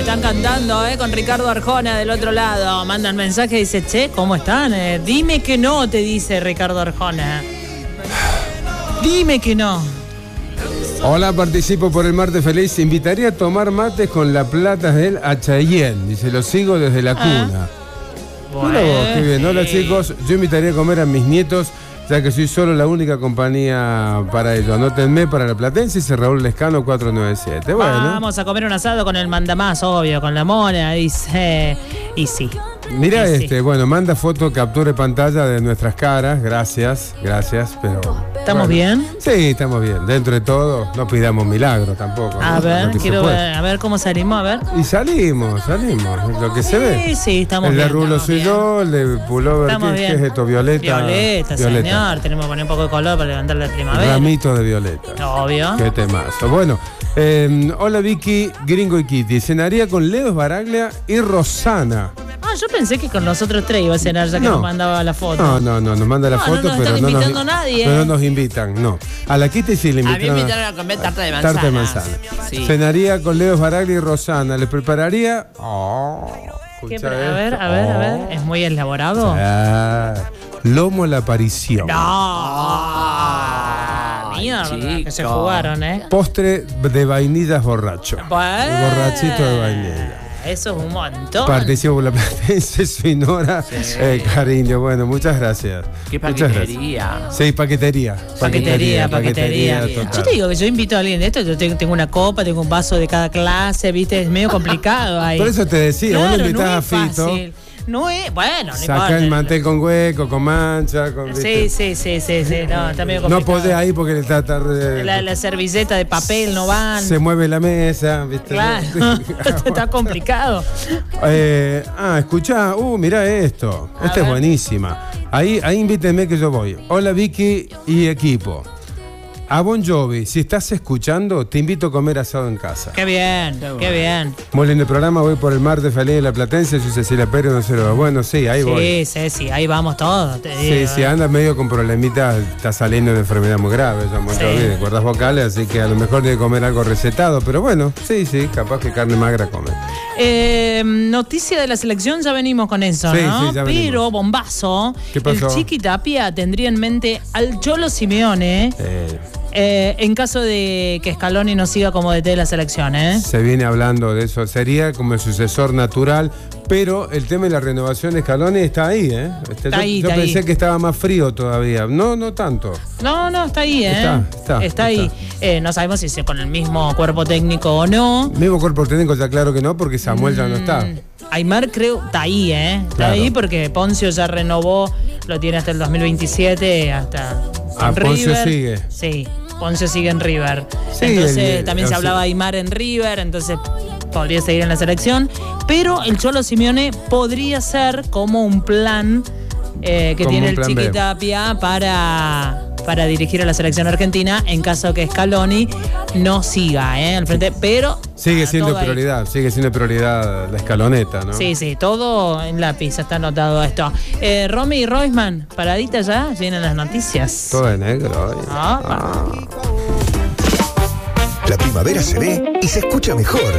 están cantando, con Ricardo Arjona del otro lado. Mandan mensaje y dice, che, ¿cómo están? Dime que no, te dice Ricardo Arjona. Dime que no. Hola, participo por el martes feliz. Invitaría a tomar mates con la plata del Achayén. Dice, lo sigo desde la cuna. Bueno, qué bien. Hola, chicos. Yo invitaría a comer a mis nietos, ya que soy solo la única compañía para ello. Anótenme para la Platense, dice Raúl Lescano 497. Bueno. Vamos a comer un asado con el mandamás, obvio, con la mona, dice. Y sí. Mira sí. Bueno, manda foto, captura de pantalla de nuestras caras. Gracias, pero... ¿Estamos bien? Sí, estamos bien. Dentro de todo, no pidamos milagros tampoco. A ver, quiero ver, a ver cómo salimos, a ver. Y salimos, lo que se ve. Sí, estamos bien. El de Rulo soy yo, el de Pullover, ¿qué es esto? Violeta, señor. Tenemos que poner un poco de color para levantar la primavera. Ramito de violeta. Obvio. Qué temazo. Bueno, hola Vicky, Gringo y Kitty. Cenaría con Leo Baraglia y Rosana. Yo pensé que con nosotros tres iba a cenar, ya que nos mandaba la foto. No, nos manda la foto, pero no invitando nadie. Pero no nos invitan, no. A la Kitty sí le invitaron. A mí me invitaron a comer tarta de manzana. Tarta de manzana. Sí. Cenaría con Leo Baraglia y Rosana. ¿Le prepararía? ¿Qué? A ver. ¿Es muy elaborado? Lomo a la aparición. Mierda, que se jugaron, Postre de vainillas borracho. Borrachito de vainilla. Eso es un montón. Participo por la Platense, soy Nora. Cariño, bueno, muchas gracias. ¿Qué paquetería? Sí, paquetería. Total. Yo te digo que yo invito a alguien de esto, yo tengo una copa, tengo un vaso de cada clase, ¿viste? Es medio complicado ahí. Por eso te decía, claro, vos le invitás a Fito. Fácil. No es, bueno, no saca el mantel con hueco, con mancha. Con, sí. No, está medio complicado. No podés ahí porque le está la servilleta de papel no van. Se mueve la mesa, ¿viste? Claro, está complicado. Escuchá, mirá esto. Esta es buenísima. Ahí invítenme que yo voy. Hola Vicky y equipo. A Bon Jovi, si estás escuchando, te invito a comer asado en casa. Qué bien. Muy en el programa, voy por el martes feliz de la Platense, soy Cecilia Pérez, no sé lo. Bueno, sí, ahí voy. Sí, ahí vamos todos, te digo. Sí, anda medio con problemitas, está saliendo de enfermedad muy grave, ya Bon Jovi, de cuerdas vocales, así que a lo mejor tiene que comer algo recetado, pero bueno, sí, capaz que carne magra come. Noticia de la selección, ya venimos con eso, ¿no? Sí, ya venimos. Pero, bombazo, ¿qué pasó? El Chiqui Tapia tendría en mente al Cholo Simeone. En caso de que Scaloni no siga como DT de la selección, Se viene hablando de eso, sería como el sucesor natural, pero el tema de la renovación de Scaloni está ahí, Yo pensé que estaba más frío todavía, no tanto. No, está ahí, Está ahí. No sabemos si es con el mismo cuerpo técnico o no. Mismo cuerpo técnico, ya claro que no, porque Samuel ya no está. Aymar creo está ahí, Está claro. ahí porque Poncio ya renovó, lo tiene hasta el 2027, hasta Poncio River. sigue. Sí, Poncio sigue en River. Sí, entonces también se hablaba de Aymar en River, entonces podría seguir en la selección. Pero el Cholo Simeone podría ser como un plan que como tiene el Chiqui Tapia para dirigir a la selección argentina en caso que Scaloni no siga al frente, pero sigue siendo prioridad la escaloneta, ¿no? Sí, todo en lápiz, está anotado esto. Romy y Roisman, paradita ya, vienen las noticias. Todo de negro. La primavera se ve y se escucha mejor.